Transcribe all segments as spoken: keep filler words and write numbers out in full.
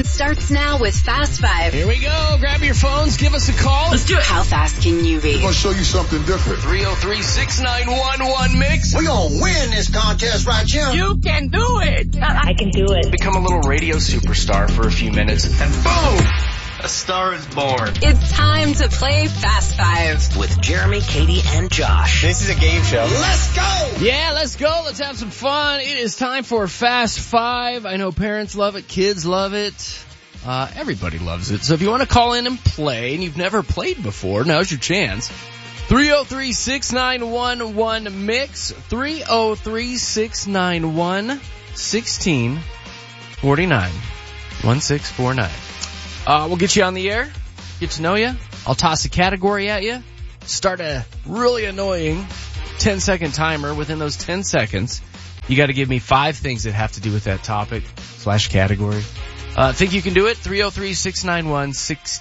fun starts now with Fast Five. Here we go. Grab your phones. Give us a call. Let's do it. How fast can you be? I'm going to show you something different. three oh three, six nine one one, mix. We're going to win this contest right here. You can do it. I can do it. Become a little radio superstar for a few minutes, and boom, a star is born. It's time to play Fast Five With Jeremy, Katie, and Josh. This is a game show. Let's go. Yeah, let's go. Let's have some fun. It is time for Fast Five. I know parents love it. Kids love it. Uh, everybody loves it. So if you want to call in and play, and you've never played before, now's your chance. three oh three, six nine one one, mix. three oh three, six nine one, one six four nine. one six four nine. Uh, we'll get you on the air, get to know you. I'll toss a category at you. Start a really annoying ten second timer. Within those ten seconds, you got to give me five things that have to do with that topic slash category. Uh, think you can do it? three oh three, six nine one, one six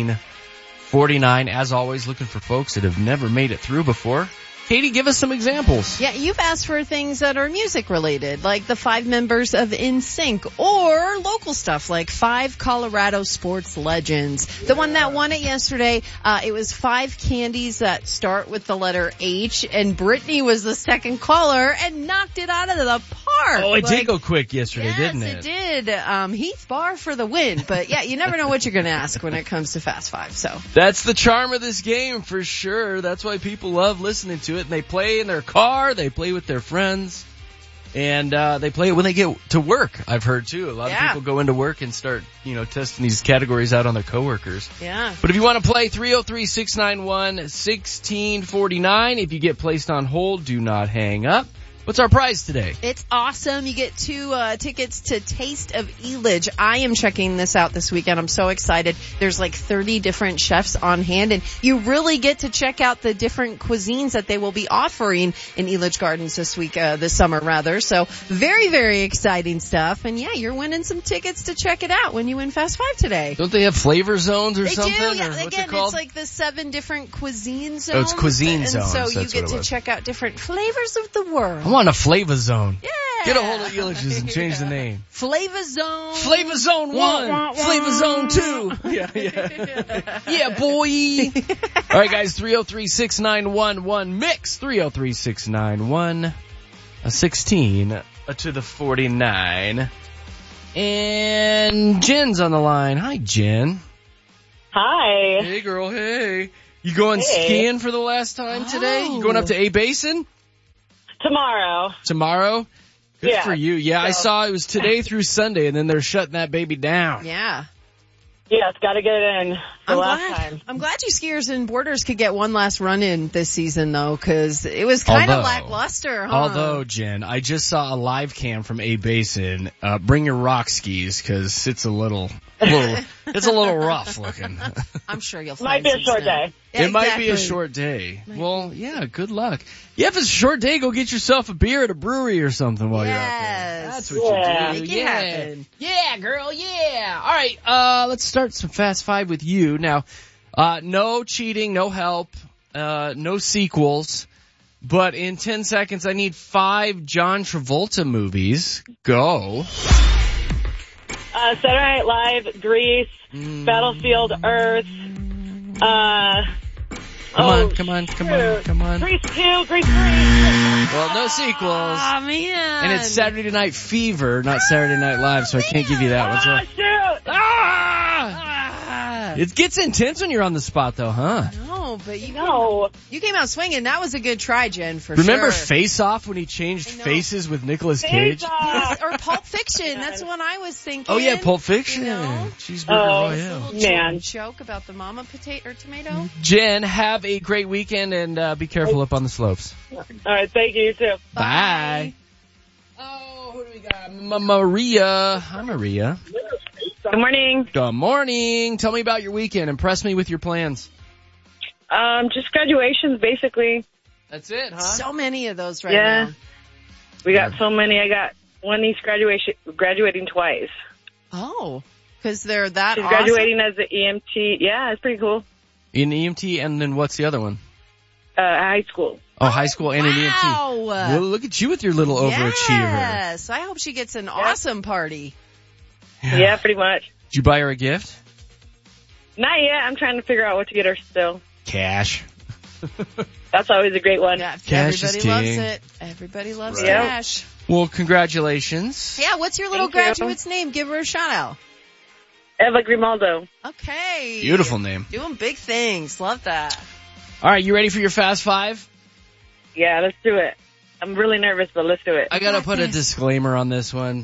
four nine. As always, looking for folks that have never made it through before. Katie, give us some examples. Yeah, you've asked for things that are music related, like the five members of N Sync, or local stuff like five Colorado sports legends. The one that won it yesterday, uh, it was five candies that start with the letter H, and Brittany was the second caller and knocked it out of the park. Oh, it like, did go quick yesterday, yes, didn't it? Yes, it did. Um, Heath Barr for the win. But yeah, you never know what you're going to ask when it comes to Fast Five. So that's the charm of this game for sure. That's why people love listening to it. And they play in their car, they play with their friends, and uh they play it when they get to work. I've heard too. A lot yeah. of people go into work and start, you know, testing these categories out on their coworkers. Yeah. But if you want to play, three oh three, six nine one, one six four nine. If you get placed on hold, do not hang up. What's our prize today? It's awesome. You get two uh, tickets to Taste of Elidge. I am checking this out this weekend. I'm so excited. There's like thirty different chefs on hand, and you really get to check out the different cuisines that they will be offering in Elidge Gardens this week, uh, this summer rather. So very, very exciting stuff. And yeah, you're winning some tickets to check it out when you win Fast Five today. Don't they have flavor zones or they something? do. Yeah. Or what's Again, it called? it's like the seven different cuisine zones. Oh, it's cuisine and zones. so you That's get what it to was. check out different flavors of the world. I want a flavor zone. Yeah. Get a hold of Elidge's and change the name. Flavor Zone. Flavor Zone one. Wah, wah, wah. Flavor Zone two. Yeah, yeah. Yeah, boy. All right, guys, three oh three, six nine one one, mix. three oh three, six nine one, one six to the forty-nine. And Jen's on the line. Hi, Jen. Hi. Hey, girl, hey. You going Hey. skiing for the last time today? You going up to A Basin? Tomorrow. Tomorrow? Good Yeah. for you. Yeah, I So- saw it was today through Sunday, and then they're shutting that baby down. Yeah. Yes, got to get it in the I'm last glad. time. I'm glad you skiers and boarders could get one last run in this season, though, because it was kind of Although- lackluster, huh? Although, Jen, I just saw a live cam from A Basin. Uh, bring your rock skis, because it's a little, little, it's a little rough looking. I'm sure you'll Might find be a some short snow. day. Yeah, It might be a exactly. short day. Well, yeah, good luck. Yeah, if it's a short day, go get yourself a beer at a brewery or something while you're out there. Yes. That's what Yeah. you do. Make it yeah. happen. Yeah, girl, yeah. All right, uh, let's start some Fast Five with you. Now, uh, no cheating, no help, uh, no sequels. But in ten seconds, I need five John Travolta movies. Go. Uh, Saturday Night Live, Grease, Mm. Battlefield Earth, uh... Come oh, on, come on, come on, shoot. come on. Grease two, Grease three. Well, no sequels. Oh, man. And it's Saturday Night Fever, not Saturday Night Live, so I can't give you that one. So. Oh, shoot! Ah! It gets intense when you're on the spot, though, huh? No, but you, No. you came out swinging. That was a good try, Jen, for Remember sure. Face Off when he changed I know. faces with Nicolas Cage? Face Off. Yes, or Pulp Fiction. That's the one I was thinking. Oh, yeah, Pulp Fiction. You know? Cheeseburger Oh. Royale. Man. Joke about the mama potato or tomato. Jen, have a great weekend, and uh, be careful up on the slopes. All right, thank you, you too. Bye. Oh, who do we got? Ma- Maria. Hi, Maria. Good morning. Good morning. Tell me about your weekend. Impress me with your plans. Um, just graduations, basically. That's it, huh? So many of those right Yeah. now. We got so many. I got one niece graduation, graduating twice. Oh, because they're that She's awesome? graduating as an E M T. Yeah, it's pretty cool. In E M T, and then what's the other one? Uh, high school. Oh, high school and an E M T. Wow. Well, look at you with your little overachiever. Yes, I hope she gets an awesome party. Yeah, pretty much. Did you buy her a gift? Not yet. I'm trying to figure out what to get her still. Cash. That's always a great one. Yeah, Cash is everybody loves king. it. Everybody loves Right. cash. Well, congratulations. Yeah, what's your little Thank you. graduate's name? Give her a shout out. Eva Grimaldo. Okay. Beautiful name. Doing big things. Love that. All right, you ready for your Fast Five? Yeah, let's do it. I'm really nervous, but let's do it. I gotta got put a this. disclaimer on this one.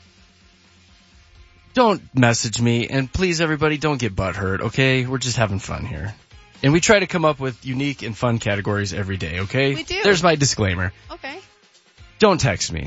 Don't message me, and please, everybody, don't get butthurt, okay? We're just having fun here. And we try to come up with unique and fun categories every day, okay? We do. There's my disclaimer. Okay. Don't text me.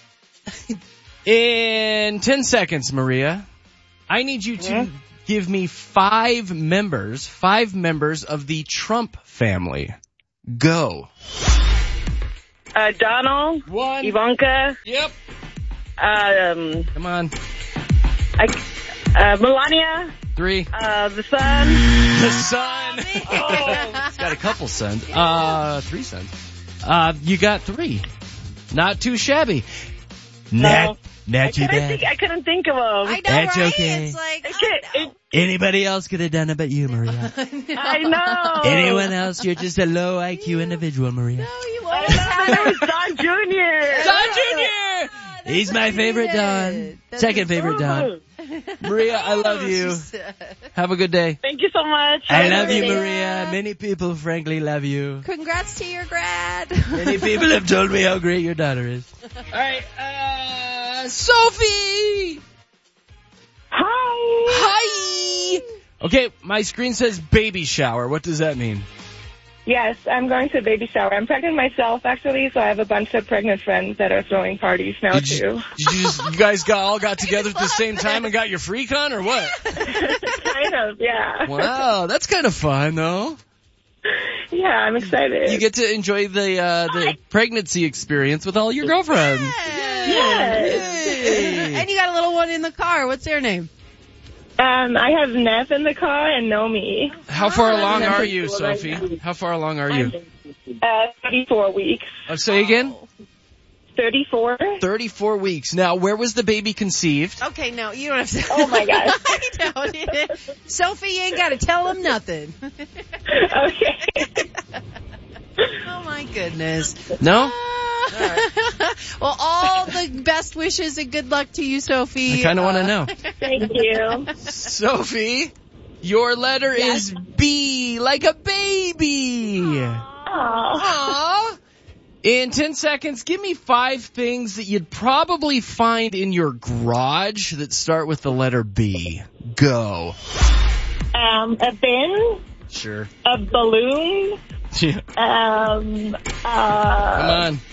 In ten seconds, Maria, I need you to Mm-hmm. give me five members, five members of the Trump family. Go. Uh, Donald, One. Ivanka, Yep. um, Come on. I, uh, Melania, Three. uh, the son. The son. Oh, it's got a couple sons. Uh, three sons. Uh, you got three. Not too shabby. Not, I not too couldn't, bad. think, I couldn't think of them. I know, That's right? okay. It's like, It I could- know. it- Anybody else could have done it but you, Maria. I know. Anyone else, you're just a low I Q individual, Maria. No, you I always know. have It it. was Don Junior Don Junior! He's my favorite Don. That's Second what favorite Don. Maria, I love you. She said. Have a good day. Thank you so much. I love you, Maria. Maria. Many people, frankly, love you. Congrats to your grad. Many people have told me how great your daughter is. All right, uh, Sophie! Hi. Hi! Okay, my screen says baby shower. What does that mean? Yes, I'm going to a baby shower. I'm pregnant myself, actually, so I have a bunch of pregnant friends that are throwing parties now, Did too. you, did you, just, you guys got, all got together at the same time and got your freak on, or what? Kind of, yeah. Wow, that's kind of fun, though. Yeah, I'm excited. You get to enjoy the uh, the pregnancy experience with all your girlfriends. Yay. And you got a little one in the car. What's their name? um, I have Neff in the car and Nomi. How far Ah, along that's are a you, cool right Sophie? How far along are you? Uh, thirty-four weeks. Uh, say again? thirty-four? thirty-four weeks. Now, where was the baby conceived? Okay, no, you don't have to. Oh, my gosh. I know. Sophie, you ain't got to tell them nothing. Okay. Oh, my goodness. No? Well, all the best wishes and good luck to you, Sophie. I kind of want to Uh, know. Thank you. Sophie, your letter Yes. is B, like a baby. Aw. Aww. In ten seconds, give me five things that you'd probably find in your garage that start with the letter B. Go. Um, a bin, Sure. a balloon, Yeah. um, Come uh, on.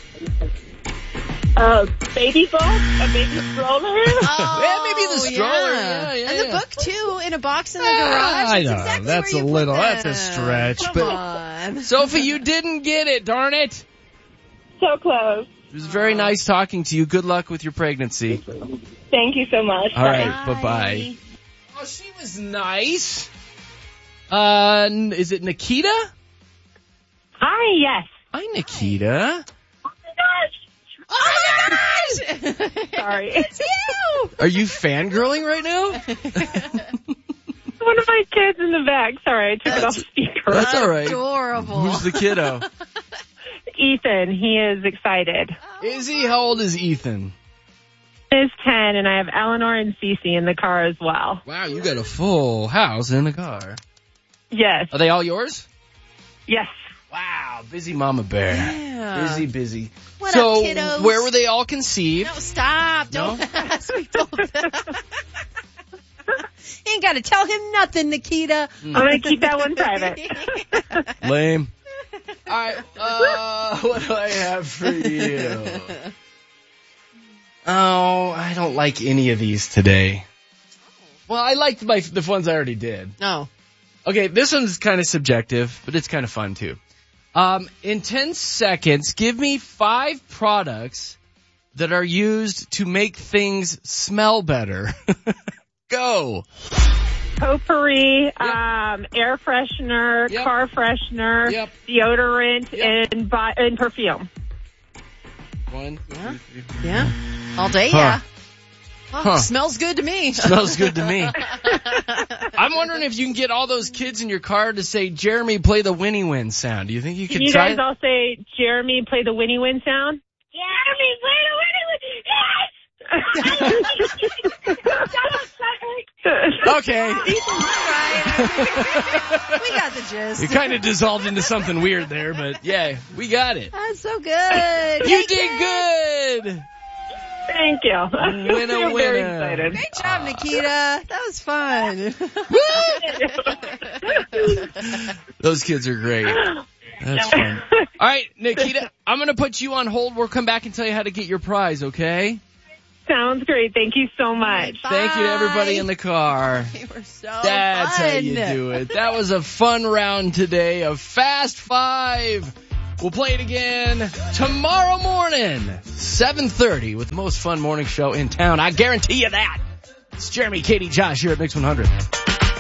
a baby book, a baby stroller. Oh, Yeah, maybe the stroller. Yeah, yeah, and yeah. the book, too, in a box in the Ah, garage. I That's know. exactly That's where a you put little- them. that's a stretch, Come but- on. Sophie, you didn't get it, darn it. So close. It was very nice talking to you. Good luck with your pregnancy. Thank you so much. All right, Bye. bye-bye. Oh, she was nice. Uh, n- is it Nikita? Hi, yes. Hi, Nikita. Oh my gosh. Oh, my gosh! Sorry. It's you! Are you fangirling right now? One of my kids in the back. Sorry, I took it off speaker. That's all right. Adorable. Who's the kiddo? Ethan, he is excited. Is he? How old is Ethan? He's ten, and I have Eleanor and Cece in the car as well. Wow, you got a full house in the car. Yes. Are they all yours? Yes. Wow, busy mama bear. Yeah. Busy, busy. What so, up, kiddos? where were they all conceived? No, stop. Don't No? ask me both. Ain't got to tell him nothing, Nikita. I'm going to keep that one private. Lame. All right, uh, what do I have for you? Oh, I don't like any of these today. Well, I liked my the ones I already did. No. Okay, this one's kind of subjective, but it's kind of fun too. Um, in ten seconds, give me five products that are used to make things smell better. Go. Potpourri, um, air freshener, Yep. car freshener, Yep. deodorant, Yep. and, bo- and perfume. One, Yeah. two, three, four. Yeah. All day, Huh. yeah. Oh, Huh. Smells good to me. Smells good to me. I'm wondering if you can get all those kids in your car to say, Jeremy, play the Winnie Win sound. Do you think you could Can you try guys all say, Jeremy, play the Winnie Win sound? Jeremy, play the Winnie Win. Okay. We got the gist. You kind of dissolved into something weird there, but yeah, we got it. That's so good. You Yay, did good. Thank you. I'm Winner, very winner. excited. Great job, Nikita. That was fun. Those kids are great. That's fun. All right, Nikita, I'm going to put you on hold. We'll come back and tell you how to get your prize, okay? Sounds great. Thank you so much. Thank you to everybody in the car. They were so That's fun. how you do it. That was a fun round today of Fast Five. We'll play it again tomorrow morning, seven thirty, with the most fun morning show in town. I guarantee you that. It's Jeremy, Katie, Josh here at Mix one hundred.